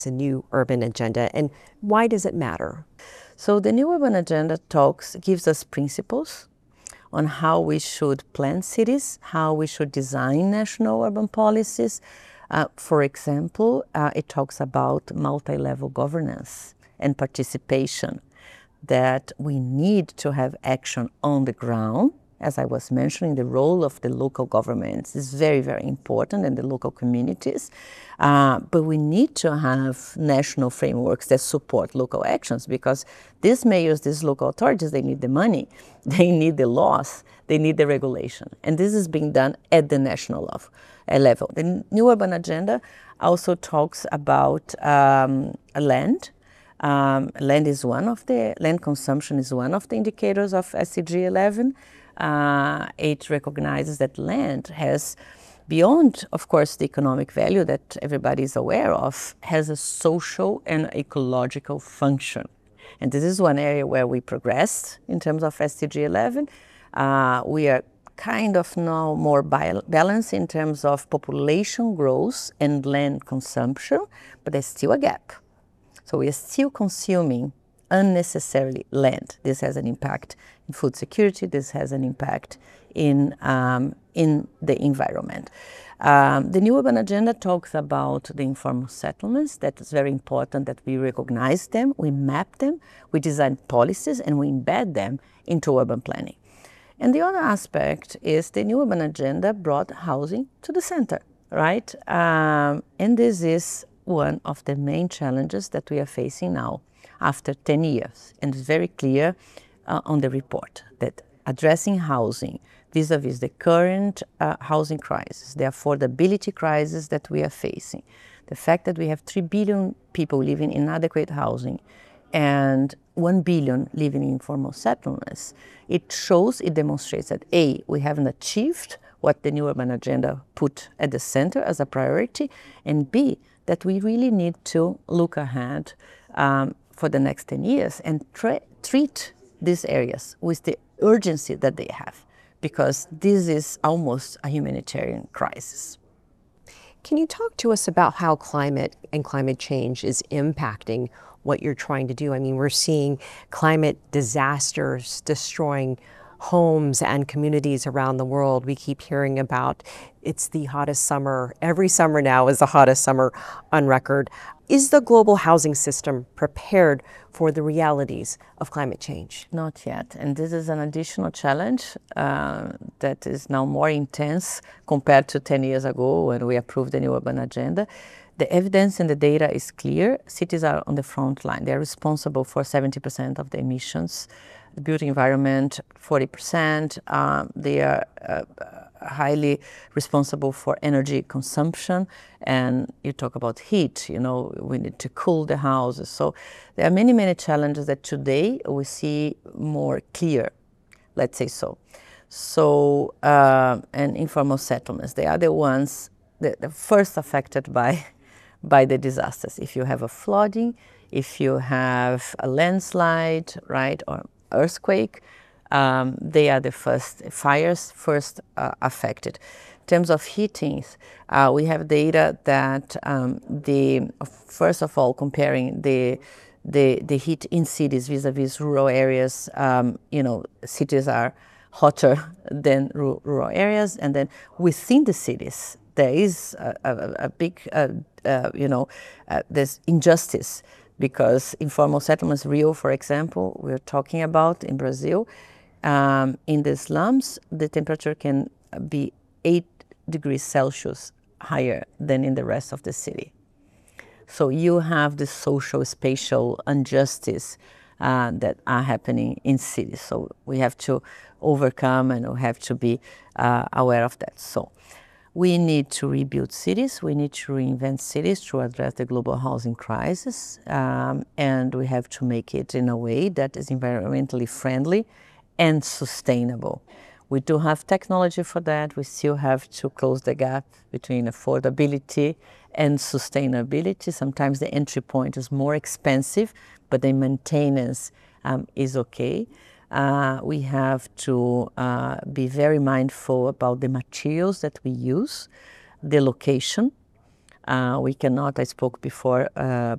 It's a new urban agenda, and why does it matter? So the new urban agenda gives us principles on how we should plan cities, how we should design national urban policies. For example, it talks about multi-level governance and participation, that we need to have action on the ground. As I was mentioning, the role of the local governments is very, very important, and the local communities. But we need to have national frameworks that support local actions, because these mayors, these local authorities, they need the money, they need the laws, they need the regulation. And this is being done at the national level. The New Urban Agenda also talks about land. Land consumption is one of the indicators of SDG 11. It recognizes that land has, beyond, of course, the economic value that everybody is aware of, has a social and ecological function. And this is one area where we progressed in terms of SDG 11. We are kind of now more balanced in terms of population growth and land consumption, but there's still a gap. So we are still consuming unnecessarily land. This has an impact in food security. This has an impact in the environment. The New Urban Agenda talks about the informal settlements. That is very important that we recognize them, we map them, we design policies, and we embed them into urban planning. And the other aspect is the New Urban Agenda brought housing to the center, right? And this is one of the main challenges that we are facing now after 10 years. And it's very clear on the report that addressing housing vis-a-vis the current housing crisis, the affordability crisis that we are facing, the fact that we have 3 billion people living in inadequate housing and 1 billion living in informal settlements, it demonstrates that A, we haven't achieved what the New Urban Agenda put at the center as a priority, and B, that we really need to look ahead for the next 10 years and treat these areas with the urgency that they have, because this is almost a humanitarian crisis. Can you talk to us about how climate and climate change is impacting what you're trying to do? I mean, we're seeing climate disasters destroying homes and communities around the world. We keep hearing about it's the hottest summer. Every summer now is the hottest summer on record. Is the global housing system prepared for the realities of climate change? Not yet. And this is an additional challenge that is now more intense compared to 10 years ago when we approved the New Urban Agenda. The evidence and the data is clear. Cities are on the front line. They're responsible for 70% of the emissions. The built environment, 40%. They are highly responsible for energy consumption. And you talk about heat, we need to cool the houses. So there are many, many challenges that today we see more clear, let's say so. So, and informal settlements, they are the ones that are first affected by the disasters. If you have a flooding, if you have a landslide, right, or earthquake, they are the first affected. In terms of heatings, we have data that first of all, comparing the heat in cities vis-a-vis rural areas, cities are hotter than rural areas, and then within the cities there is a big there's injustice, because informal settlements, Rio, for example, we're talking about in Brazil, in the slums, the temperature can be 8 degrees Celsius higher than in the rest of the city. So you have the social, spatial injustice that are happening in cities. So we have to overcome, and we have to be aware of that. So we need to rebuild cities. We need to reinvent cities to address the global housing crisis. And we have to make it in a way that is environmentally friendly and sustainable. We do have technology for that. We still have to close the gap between affordability and sustainability. Sometimes the entry point is more expensive, but the maintenance is okay. We have to be very mindful about the materials that we use, the location. We cannot, I spoke before